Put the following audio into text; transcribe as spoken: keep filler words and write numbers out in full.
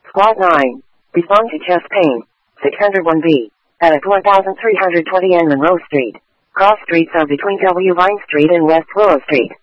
Squad nine. Respond to chest pain. six oh one B. At one three twenty N Monroe Street. Cross streets are between W. Vine Street and West Willow Street.